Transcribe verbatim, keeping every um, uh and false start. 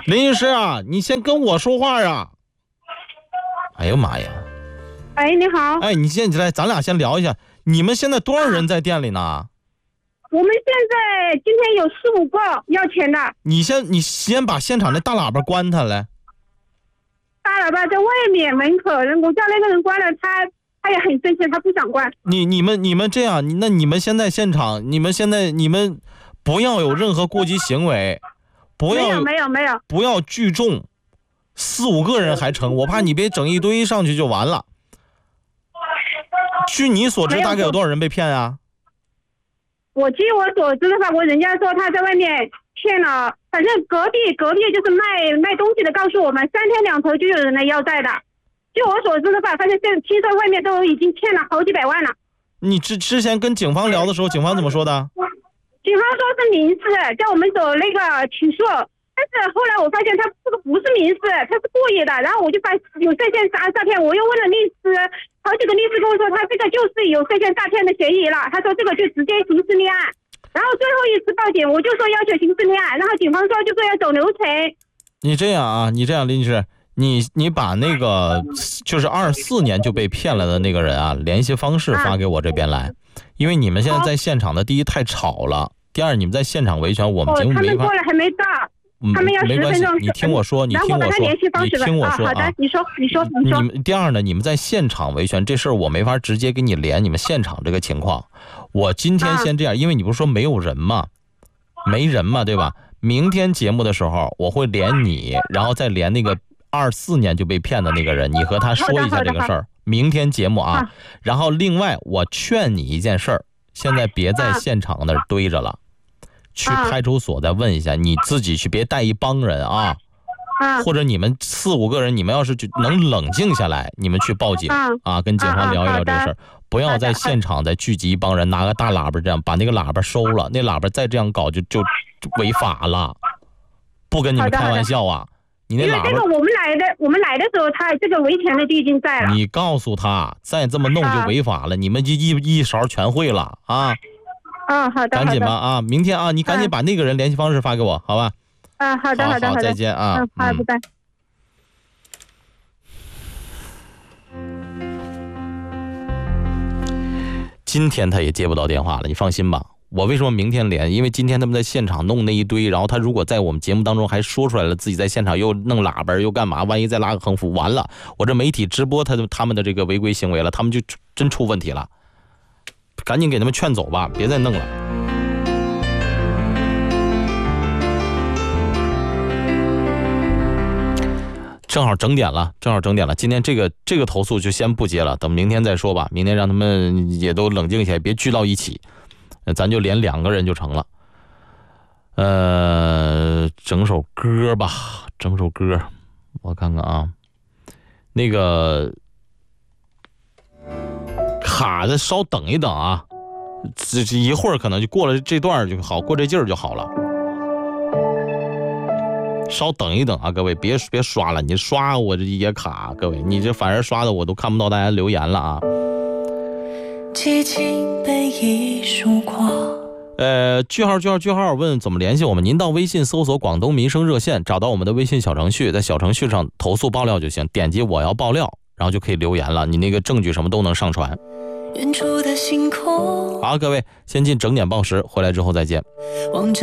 林女士啊，你先跟我说话啊。哎呦妈呀！ 哎，你好。 哎，你先来，咱俩先聊一下，你们现在多少人在店里呢？啊、 我们现在今天有四五个要钱的。 你先，你先把现场的大喇叭关它来。 大喇叭在外面门口，我叫那个人关了，他他也很生气，他不想关。 你你们你们这样，那你们现在现场，你们现在你们不要有任何过激行为，不要没有没有没有， 不要聚众，四五个人还成，我怕你别整一堆上去就完了。据你所知，大概有多少人被骗啊？ 我据我所知的话，我人家说他在外面骗了，反正隔壁隔壁就是卖卖东西的告诉我们，三天两头就有人来要债的。据我所知的话，反正现在听说外面都已经欠了好几百万了。 你之之前跟警方聊的时候，警方怎么说的？ 警方说是民事，叫我们走那个起诉。但是后来我发现他这个不是民事，他是故意的。然后我就发有涉嫌诈诈骗，我又问了律师，好几个律师跟我说他这个就是有涉嫌诈骗的嫌疑了。他说这个就直接刑事立案。然后最后一次报警，我就说要求刑事立案，然后警方说就说要走流程。 你这样啊，你这样林女士，你你把那个就是二四年就被骗了的那个人啊，联系方式发给我这边来，啊、因为你们现在在现场的，第一太吵了，第二你们在现场维权，我们节目没法。哦，他们过来还没到。嗯、他们要十分钟。 你听我说，你听我说，你听我说、啊、 好的，你说，你说，你说。 你们第二呢，你们在现场维权这事儿，我没法直接给你连你们现场这个情况。我今天先这样，啊、因为你不是说没有人吗？没人嘛，对吧？明天节目的时候，我会连你，然后再连那个二四年就被骗的那个人，你和他说一下这个事儿。明天节目啊，啊然后另外我劝你一件事儿，现在别在现场那儿堆着了。去派出所再问一下，你自己去，别带一帮人啊，啊或者你们四五个人，你们要是能冷静下来，你们去报警 啊, 啊，跟警方聊一聊这个事儿，不要在现场再聚集一帮人，拿个大喇叭这样把那个喇叭收了，那喇叭再这样搞就就违法了，不跟你们开玩笑啊！你那喇叭，因为这个我们来的，我们来的时候，他这个维权的就已经在了。 你告诉他，再这么弄就违法了，啊、你们就一一勺全会了啊！ 啊、哦，好的， 赶紧吧啊！明天啊，你赶紧把那个人联系方式发给我，好吧？ 啊，好的，好的，好的， 再见啊！ 嗯，好，拜拜。 今天他也接不到电话了，你放心吧。我为什么明天连？因为今天他们在现场弄那一堆，然后他如果在我们节目当中还说出来了自己在现场又弄喇叭又干嘛，万一再拉个横幅，完了，我这媒体直播他他们的这个违规行为了，他们就真出问题了。赶紧给他们劝走吧，别再弄了。正好整点了，正好整点了。今天这个这个投诉就先不接了，等明天再说吧。明天让他们也都冷静起来，别聚到一起，咱就连两个人就成了。呃，整首歌吧，整首歌，我看看啊，那个。卡的稍等一等啊，这这一会儿可能就过了这段就好，过这劲儿就好了。稍等一等啊，各位别别刷了，你刷我这也卡，各位你这反而刷的我都看不到大家留言了啊。激情被一束光。呃，句号句号句号问怎么联系我们？您到微信搜索广东民生热线，找到我们的微信小程序，在小程序上投诉爆料就行，点击我要爆料，然后就可以留言了，你那个证据什么都能上传。远处的星空。好，各位先进整点报时，回来之后再见。